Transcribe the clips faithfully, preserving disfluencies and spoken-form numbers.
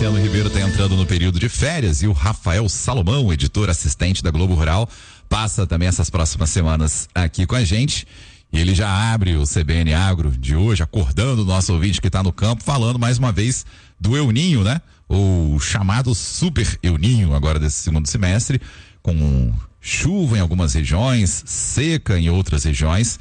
Luciano Ribeiro está entrando no período de férias e o Rafael Salomão, editor assistente da Globo Rural, passa também essas próximas semanas aqui com a gente. E ele já abre o C B N Agro de hoje, acordando o nosso ouvinte que está no campo, falando mais uma vez do El Ninho, né? O chamado Super El Ninho agora desse segundo semestre, com chuva em algumas regiões, seca em outras regiões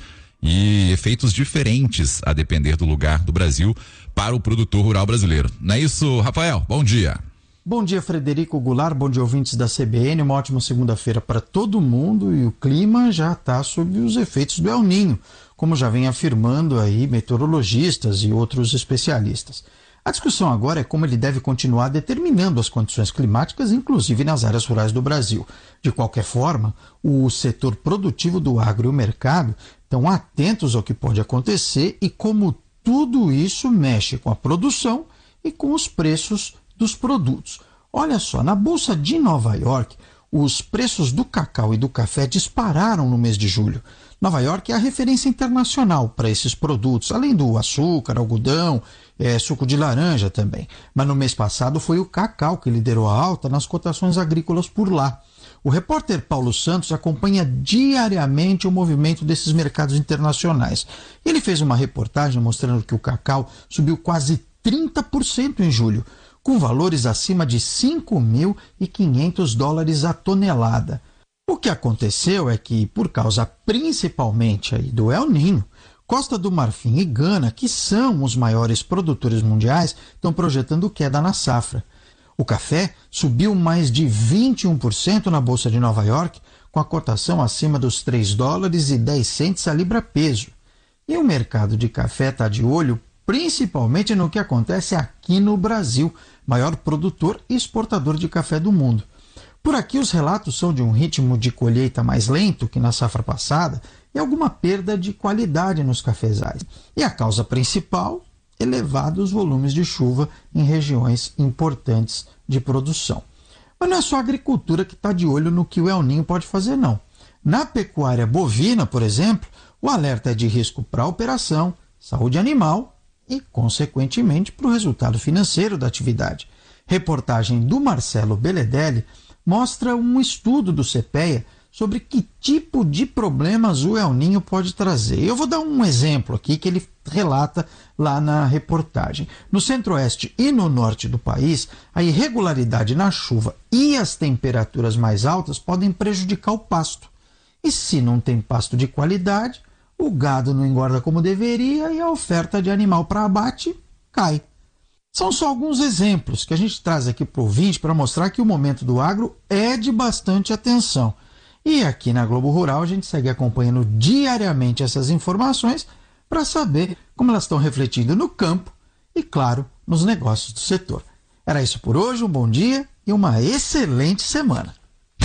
e efeitos diferentes a depender do lugar do Brasil para o produtor rural brasileiro. Não é isso, Rafael? Bom dia. Bom dia, Frederico Goulart, bom dia, ouvintes da C B N, uma ótima segunda-feira para todo mundo e o clima já está sob os efeitos do El Ninho, como já vem afirmando aí meteorologistas e outros especialistas. A discussão agora é como ele deve continuar determinando as condições climáticas, inclusive nas áreas rurais do Brasil. De qualquer forma, o setor produtivo do agro e o mercado estão atentos ao que pode acontecer e como tudo isso mexe com a produção e com os preços dos produtos. Olha só, na Bolsa de Nova York, os preços do cacau e do café dispararam no mês de julho. Nova York é a referência internacional para esses produtos, além do açúcar, algodão, é, suco de laranja também. Mas no mês passado foi o cacau que liderou a alta nas cotações agrícolas por lá. O repórter Paulo Santos acompanha diariamente o movimento desses mercados internacionais. Ele fez uma reportagem mostrando que o cacau subiu quase trinta por cento em julho, com valores acima de cinco mil e quinhentos dólares a tonelada. O que aconteceu é que, por causa principalmente aí do El Ninho, Costa do Marfim e Gana, que são os maiores produtores mundiais, estão projetando queda na safra. O café subiu mais de vinte e um por cento na Bolsa de Nova York, com a cotação acima dos três dólares e dez centos a libra-peso. E o mercado de café está de olho principalmente no que acontece aqui no Brasil, maior produtor e exportador de café do mundo. Por aqui os relatos são de um ritmo de colheita mais lento que na safra passada e alguma perda de qualidade nos cafezais. E a causa principal, elevados volumes de chuva em regiões importantes de produção. Mas não é só a agricultura que está de olho no que o El Ninho pode fazer, não. Na pecuária bovina, por exemplo, o alerta é de risco para a operação, saúde animal e, consequentemente, para o resultado financeiro da atividade. Reportagem do Marcelo Beledelli mostra um estudo do CEPEA sobre que tipo de problemas o El Ninho pode trazer. Eu vou dar um exemplo aqui que ele relata lá na reportagem. No centro-oeste e no norte do país, a irregularidade na chuva e as temperaturas mais altas podem prejudicar o pasto. E se não tem pasto de qualidade, o gado não engorda como deveria e a oferta de animal para abate cai. São só alguns exemplos que a gente traz aqui para o ouvinte para mostrar que o momento do agro é de bastante atenção. E aqui na Globo Rural a gente segue acompanhando diariamente essas informações para saber como elas estão refletindo no campo e, claro, nos negócios do setor. Era isso por hoje, um bom dia e uma excelente semana.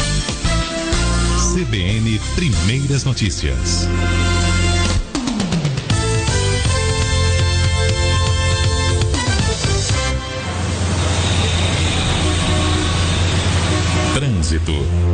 C B N Primeiras Notícias. Trânsito.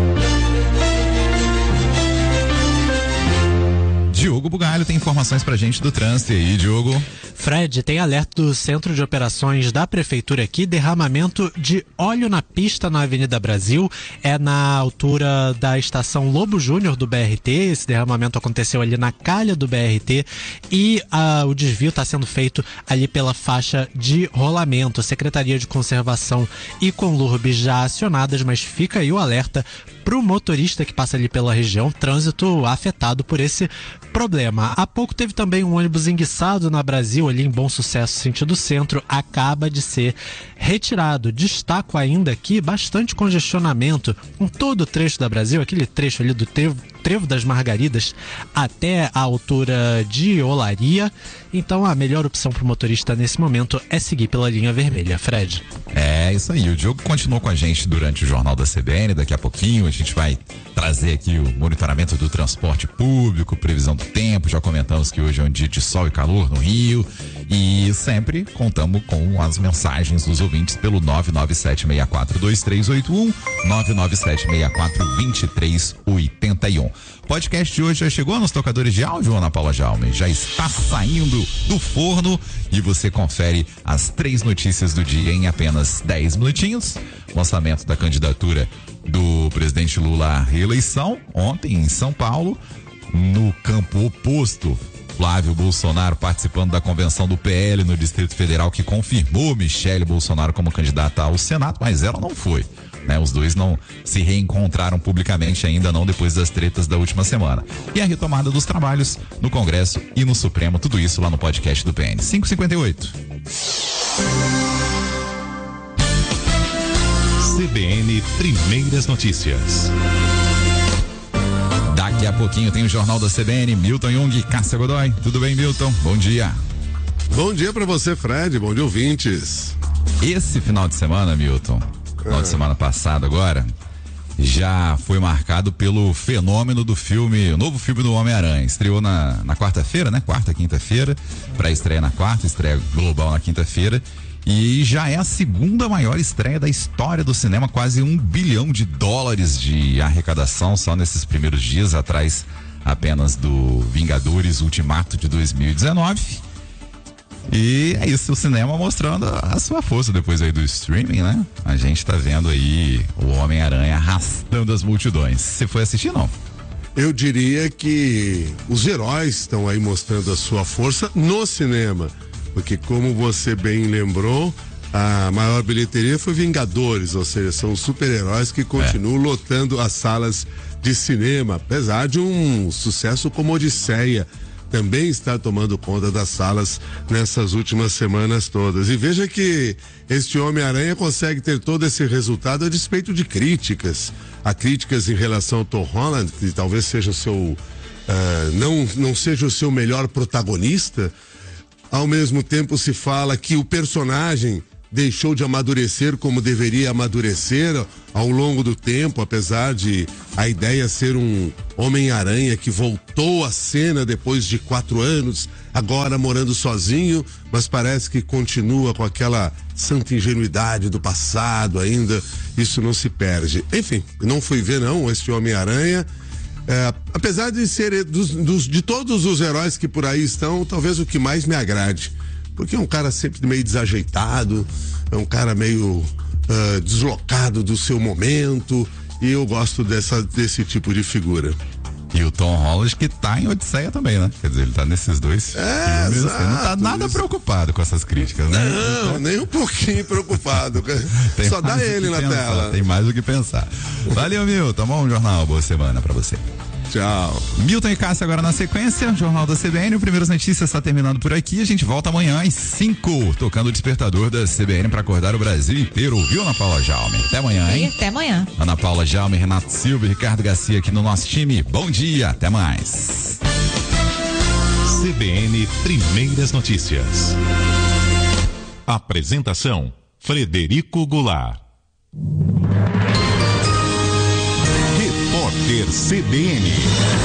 Diogo Bugalho tem informações pra gente do trânsito aí, Diogo. Fred, tem alerta do Centro de Operações da Prefeitura aqui, derramamento de óleo na pista na Avenida Brasil, é na altura da estação Lobo Júnior do B R T, esse derramamento aconteceu ali na calha do B R T e ah, o desvio está sendo feito ali pela faixa de rolamento. Secretaria de Conservação e Conlurb já acionadas, mas fica aí o alerta para o motorista que passa ali pela região, trânsito afetado por esse problema. Há pouco teve também um ônibus enguiçado na Brasil, ali em Bom Sucesso, sentido centro, acaba de ser retirado. Destaco ainda aqui bastante congestionamento em todo o trecho da Brasil, aquele trecho ali do trevo, trevo das Margaridas até a altura de Olaria. Então a melhor opção para o motorista nesse momento é seguir pela linha vermelha. Fred. É isso aí, o Diogo continuou com a gente durante o Jornal da C B N, daqui a pouquinho a gente vai trazer aqui o monitoramento do transporte público, previsão do tempo, já comentamos que hoje é um dia de sol e calor no Rio e sempre contamos com as mensagens dos ouvintes pelo nove nove sete seis quatro dois três oito um, nove nove sete seis quatro dois três oito um. O podcast de hoje já chegou nos tocadores de áudio, Ana Paula Jaume? Já está saindo direto do forno e você confere as três notícias do dia em apenas dez minutinhos. Lançamento da candidatura do presidente Lula à reeleição ontem em São Paulo. No campo oposto, Flávio Bolsonaro participando da convenção do P L no Distrito Federal, que confirmou Michele Bolsonaro como candidata ao Senado, mas ela não foi, né? Os dois não se reencontraram publicamente ainda não, depois das tretas da última semana. E a retomada dos trabalhos no Congresso e no Supremo, tudo isso lá no podcast do P N. cinco e cinquenta e oito. C B N Primeiras Notícias. Daqui a pouquinho tem o Jornal da C B N, Milton Jung, Cássia Godoy. Tudo bem, Milton? Bom dia. Bom dia pra você, Fred. Bom dia, ouvintes. Esse final de semana, Milton, final de semana passado agora, já foi marcado pelo fenômeno do filme, o novo filme do Homem-Aranha. Estreou na, na quarta-feira, né? Quarta, quinta-feira. Pré-estreia na quarta, estreia global na quinta-feira. E já é a segunda maior estreia da história do cinema, quase um bilhão de dólares de arrecadação só nesses primeiros dias, atrás apenas do Vingadores Ultimato de dois mil e dezenove. E é isso, o cinema mostrando a sua força depois aí do streaming, né? A gente tá vendo aí o Homem-Aranha arrastando as multidões. Você foi assistir, não? Eu diria que os heróis estão aí mostrando a sua força no cinema. Porque, como você bem lembrou, a maior bilheteria foi Vingadores, ou seja, são super-heróis que continuam é. lotando as salas de cinema, apesar de um sucesso como Odisseia também estar tomando conta das salas nessas últimas semanas todas. E veja que este Homem-Aranha consegue ter todo esse resultado a despeito de críticas. Há críticas em relação ao Tom Holland, que talvez seja o seu, uh, não, não seja o seu melhor protagonista. Ao mesmo tempo se fala que o personagem deixou de amadurecer como deveria amadurecer ao longo do tempo, apesar de a ideia ser um Homem-Aranha que voltou à cena depois de quatro anos, agora morando sozinho, mas parece que continua com aquela santa ingenuidade do passado ainda, isso não se perde. Enfim, não fui ver não esse Homem-Aranha. É, apesar de ser dos, dos, de todos os heróis que por aí estão, talvez o que mais me agrade, porque é um cara sempre meio desajeitado, é um cara meio uh, deslocado do seu momento, e eu gosto dessa, desse tipo de figura. E o Tom Holland que tá em Odisseia também, né? Quer dizer, ele tá nesses dois é, filmes, exato, ele não tá nada isso. preocupado com essas críticas, né? Não, nem um pouquinho preocupado. Só dá ele na pensar, tela. Tem mais o que pensar. Valeu, Milton. Bom jornal, boa semana pra você. Tchau. Milton e Cássia agora na sequência, Jornal da C B N, o Primeiras Notícias está terminando por aqui, a gente volta amanhã às cinco, tocando o despertador da C B N para acordar o Brasil inteiro, ouviu, Ana Paula Jaume? Até amanhã, hein? E até amanhã. Ana Paula Jaume, Renato Silva e Ricardo Garcia aqui no nosso time, bom dia, até mais. C B N Primeiras Notícias. Apresentação, Frederico Goulart. Repórter C B N.